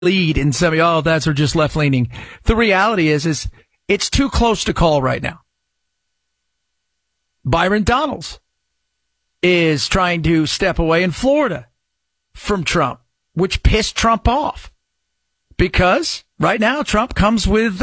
lead in some, that's are just left leaning. The reality is it's too close to call right now. Byron Donalds is trying to step away in Florida from Trump, which pissed Trump off because right now Trump comes with,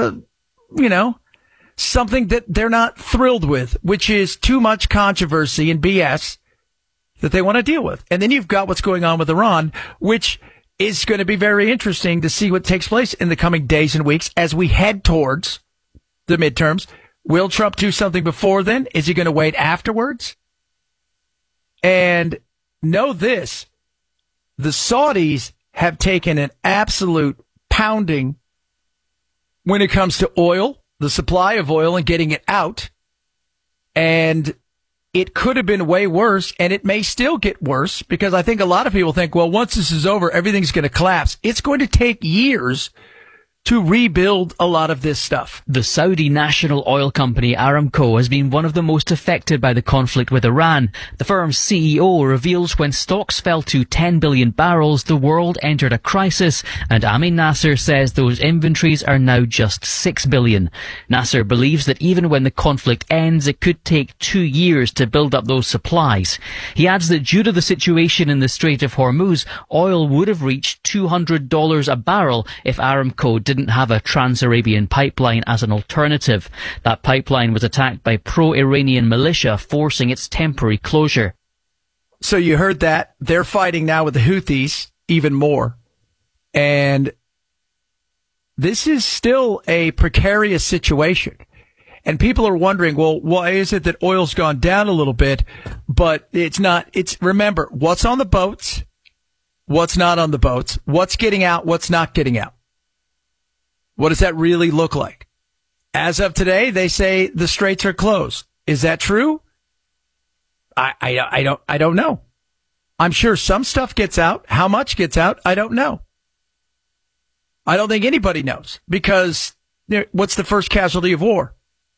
something that they're not thrilled with, which is too much controversy and BS that they want to deal with. And then you've got what's going on with Iran, which is going to be very interesting to see what takes place in the coming days and weeks as we head towards the midterms. Will Trump do something before then? Is he going to wait afterwards? And know this, the Saudis have taken an absolute pounding when it comes to oil, the supply of oil and getting it out. And it could have been way worse, and it may still get worse because I think a lot of people think, well, once this is over, everything's going to collapse. It's going to take years to rebuild a lot of this stuff. The Saudi national oil company Aramco has been one of the most affected by the conflict with Iran. The firm's CEO reveals when stocks fell to 10 billion barrels, the world entered a crisis, and Amin Nasser says those inventories are now just 6 billion. Nasser believes that even when the conflict ends, it could take 2 years to build up those supplies. He adds that due to the situation in the Strait of Hormuz, oil would have reached $200 a barrel if Aramco didn't have a Trans-Arabian pipeline as an alternative. That pipeline was attacked by pro-Iranian militia, forcing its temporary closure. So you heard that. They're fighting now with the Houthis even more. And this is still a precarious situation. And people are wondering, well, why is it that oil's gone down a little bit, but it's not? Remember, what's on the boats, what's not on the boats, what's getting out, what's not getting out. What does that really look like? As of today, they say the straits are closed. Is that true? I don't know. I'm sure some stuff gets out. How much gets out? I don't know. I don't think anybody knows because what's the first casualty of war?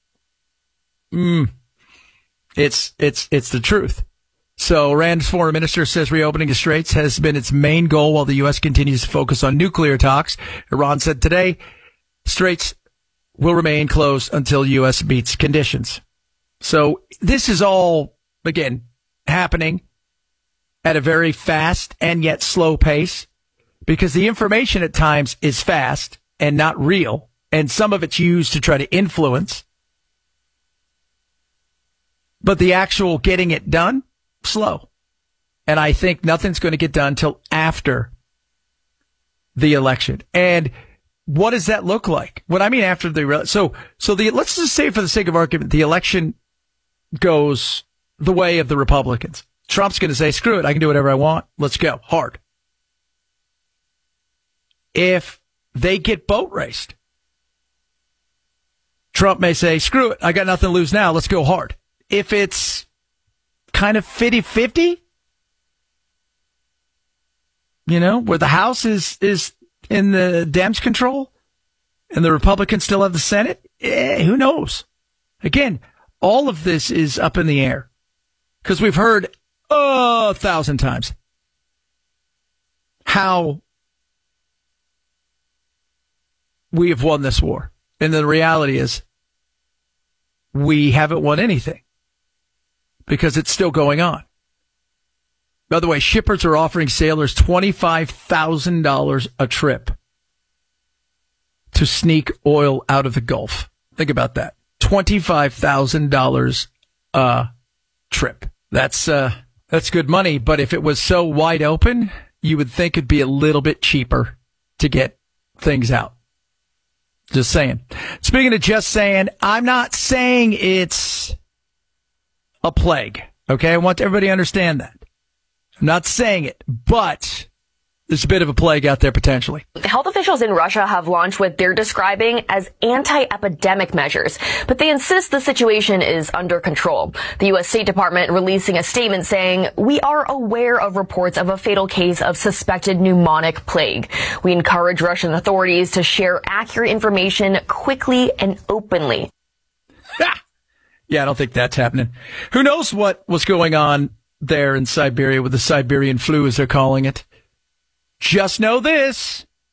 It's the truth. So Iran's foreign minister says reopening the straits has been its main goal while the U.S. continues to focus on nuclear talks. Iran said today straits will remain closed until U.S. meets conditions. So this is all, again, happening at a very fast and yet slow pace because the information at times is fast and not real, and some of it's used to try to influence. But the actual getting it done, slow. And I think nothing's going to get done till after the election. And what does that look like? What I mean after let's just say for the sake of argument, the election goes the way of the Republicans. Trump's going to say, screw it, I can do whatever I want. Let's go. Hard. If they get boat raced, Trump may say, screw it, I got nothing to lose now. Let's go hard. If it's kind of 50-50, where the House is in the Dems' control and the Republicans still have the Senate, who knows? Again, all of this is up in the air because we've heard 1,000 times how we have won this war. And the reality is we haven't won anything because it's still going on. By the way, shippers are offering sailors $25,000 a trip to sneak oil out of the Gulf. Think about that. $25,000 a trip. That's good money, but if it was so wide open, you would think it'd be a little bit cheaper to get things out. Just saying. Speaking of just saying, I'm not saying it's a plague. Okay? I want everybody to understand that. I'm not saying it, but there's a bit of a plague out there potentially. Health officials in Russia have launched what they're describing as anti-epidemic measures, but they insist the situation is under control. The U.S. State Department releasing a statement saying, "We are aware of reports of a fatal case of suspected pneumonic plague. We encourage Russian authorities to share accurate information quickly and openly." Yeah, I don't think that's happening. Who knows what was going on there in Siberia with the Siberian flu, as they're calling it. Just know this.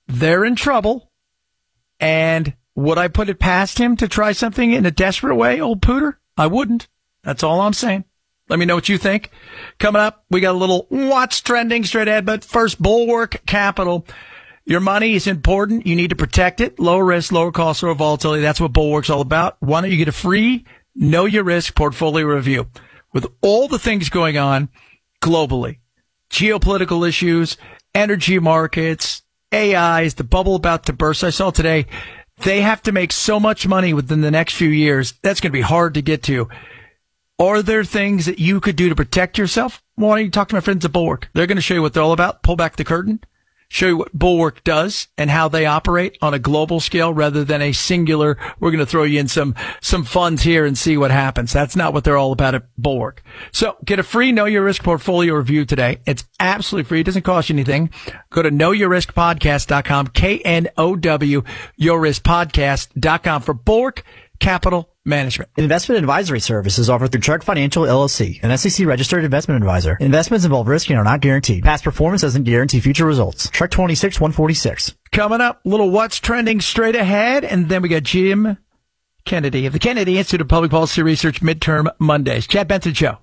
they're in trouble. And would I put it past him to try something in a desperate way, old Pooter? I wouldn't. That's all I'm saying. Let me know what you think. Coming up, we got a little what's trending straight ahead, but first, Bulwark Capital. Your money is important. You need to protect it. Low risk, lower cost, lower volatility. That's what Bulwark's all about. Why don't you get a free Know Your Risk portfolio review? With all the things going on globally, geopolitical issues, energy markets, AI, is the bubble about to burst? I saw today they have to make so much money within the next few years. That's going to be hard to get to. Are there things that you could do to protect yourself? Why don't you talk to my friends at Bulwark? They're going to show you what they're all about. Pull back the curtain, show you what Bulwark does and how they operate on a global scale rather than a singular, we're going to throw you in some funds here and see what happens. That's not what they're all about at Bulwark. So get a free Know Your Risk portfolio review today. It's absolutely free. It doesn't cost you anything. Go to knowyourriskpodcast.com, KNOW, yourriskpodcast.com for Bulwark Capital Management. Investment advisory services offered through Chuck Financial LLC, an SEC-registered investment advisor. Investments involve risk and are not guaranteed. Past performance doesn't guarantee future results. Chuck 26-146. Coming up, little what's trending straight ahead, and then we got Jim Kennedy of the Kennedy Institute of Public Policy Research Midterm Mondays. Chad Benson Show.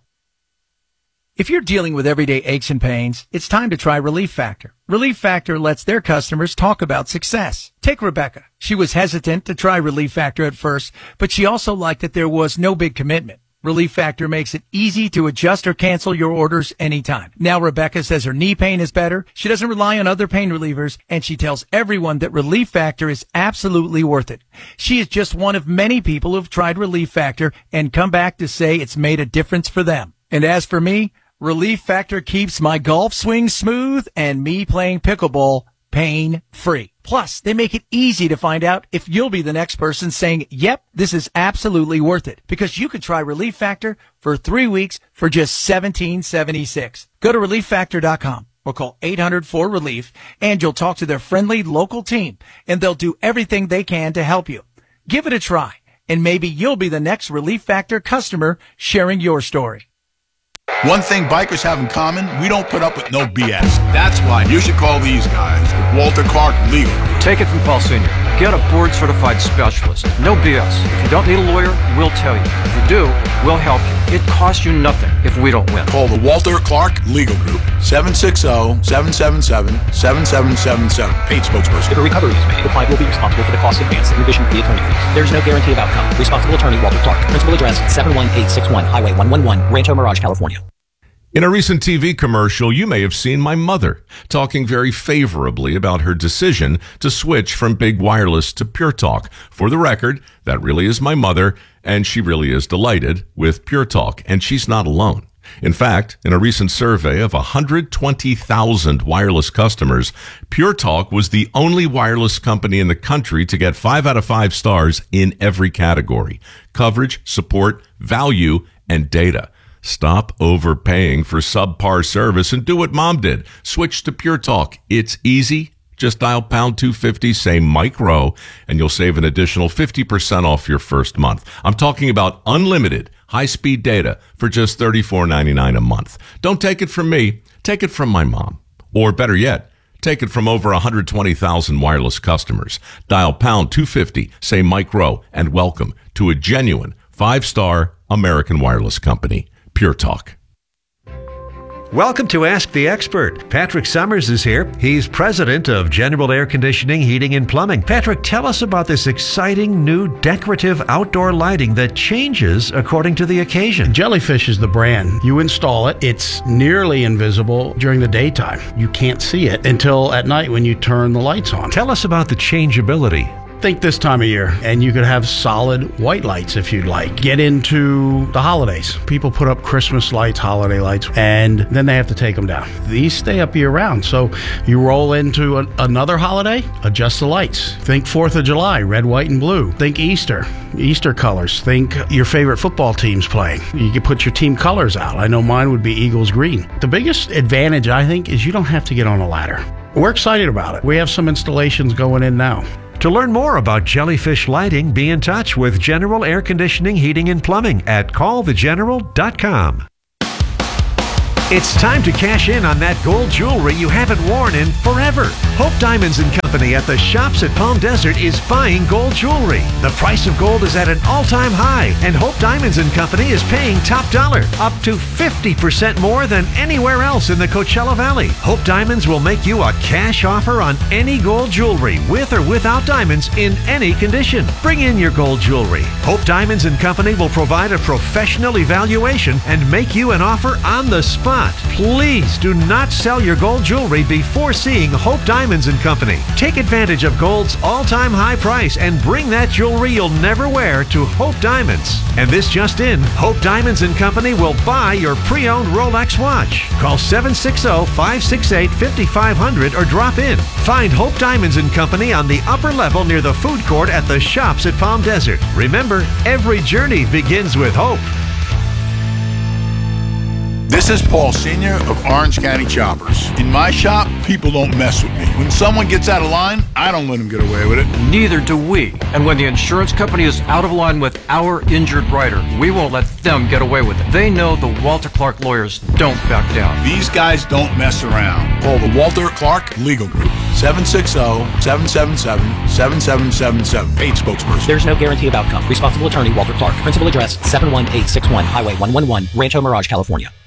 If you're dealing with everyday aches and pains, it's time to try Relief Factor. Relief Factor lets their customers talk about success. Take Rebecca. She was hesitant to try Relief Factor at first, but she also liked that there was no big commitment. Relief Factor makes it easy to adjust or cancel your orders anytime. Now Rebecca says her knee pain is better. She doesn't rely on other pain relievers, and she tells everyone that Relief Factor is absolutely worth it. She is just one of many people who've tried Relief Factor and come back to say it's made a difference for them. And as for me, Relief Factor keeps my golf swing smooth and me playing pickleball pain-free. Plus, they make it easy to find out if you'll be the next person saying, yep, this is absolutely worth it. Because you could try Relief Factor for 3 weeks for just $17.76. Go to ReliefFactor.com or call 800-4RELIEF and you'll talk to their friendly local team and they'll do everything they can to help you. Give it a try and maybe you'll be the next Relief Factor customer sharing your story. One thing bikers have in common, we don't put up with no BS. That's why you should call these guys, Walter Clark Legal. Take it from Paul Sr. Get a board-certified specialist. No BS. If you don't need a lawyer, we'll tell you. If you do, we'll help you. It costs you nothing if we don't win. Call the Walter Clark Legal Group, 760-777-7777. Paid spokesperson. If a recovery is made, the client will be responsible for the cost advanced in addition to the attorney fees. There is no guarantee of outcome. Responsible attorney, Walter Clark. Principal address, 71861 Highway 111, Rancho Mirage, California. In a recent TV commercial, you may have seen my mother talking very favorably about her decision to switch from big wireless to Pure Talk. For the record, that really is my mother, and she really is delighted with Pure Talk, and she's not alone. In fact, in a recent survey of 120,000 wireless customers, Pure Talk was the only wireless company in the country to get 5 out of 5 stars in every category: coverage, support, value, and data. Stop overpaying for subpar service and do what Mom did. Switch to Pure Talk. It's easy. Just dial pound 250, say Mike Rowe, and you'll save an additional 50% off your first month. I'm talking about unlimited high-speed data for just $34.99 a month. Don't take it from me. Take it from my mom. Or better yet, take it from over 120,000 wireless customers. Dial pound 250, say Mike Rowe, and welcome to a genuine 5-star American wireless company. Pure Talk. Welcome to Ask the Expert. Patrick Summers is here. He's president of General Air Conditioning, Heating, and Plumbing. Patrick, tell us about this exciting new decorative outdoor lighting that changes according to the occasion. Jellyfish is the brand. You install it. It's nearly invisible during the daytime. You can't see it until at night when you turn the lights on. Tell us about the changeability. Think this time of year, and you could have solid white lights if you'd like. Get into the holidays. People put up Christmas lights, holiday lights, and then they have to take them down. These stay up year round, so you roll into another holiday, adjust the lights. Think 4th of July, red, white, and blue. Think Easter colors. Think your favorite football team's playing. You can put your team colors out. I know mine would be Eagles green. The biggest advantage, I think, is you don't have to get on a ladder. We're excited about it. We have some installations going in now. To learn more about Jellyfish Lighting, be in touch with General Air Conditioning, Heating, and Plumbing at callthegeneral.com. It's time to cash in on that gold jewelry you haven't worn in forever. Hope Diamonds & Company Company at the Shops at Palm Desert is buying gold jewelry. The price of gold is at an all-time high, and Hope Diamonds and Company is paying top dollar, up to 50% more than anywhere else in the Coachella Valley. Hope Diamonds will make you a cash offer on any gold jewelry, with or without diamonds, in any condition. Bring in your gold jewelry. Hope Diamonds and Company will provide a professional evaluation and make you an offer on the spot. Please do not sell your gold jewelry before seeing Hope Diamonds and Company. Take advantage of gold's all-time high price and bring that jewelry you'll never wear to Hope Diamonds. And this just in, Hope Diamonds and Company will buy your pre-owned Rolex watch. Call 760-568-5500 or drop in. Find Hope Diamonds and Company on the upper level near the food court at the Shops at Palm Desert. Remember, every journey begins with hope. This is Paul Sr. of Orange County Choppers. In my shop, people don't mess with me. When someone gets out of line, I don't let them get away with it. Neither do we. And when the insurance company is out of line with our injured rider, we won't let them get away with it. They know the Walter Clark lawyers don't back down. These guys don't mess around. Call the Walter Clark Legal Group. 760-777-7777. Paid spokesperson. There's no guarantee of outcome. Responsible attorney Walter Clark. Principal address 71861 Highway 111, Rancho Mirage, California.